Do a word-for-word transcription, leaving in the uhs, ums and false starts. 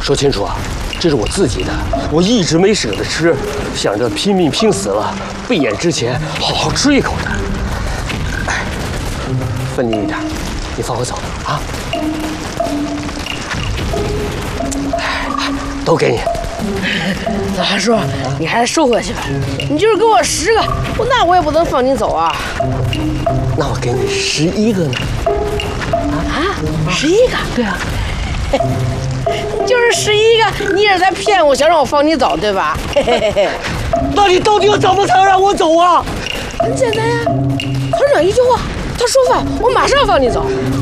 说清楚啊，这是我自己的，我一直没舍得吃，想着拼命拼死了，闭眼之前好好吃一口的。哎，分你一点，你放我走啊！都给你。 老韩叔，你还是收回去吧。你就是给我十个，那我也不能放你走啊。 那我给你十一个呢？ 啊，十一个？对啊。就是十一个，你也是在骗我，想让我放你走，对吧？ 那你到底要怎么才能让我走啊？ 很简单呀，团长一句话，他说放，我马上放你走。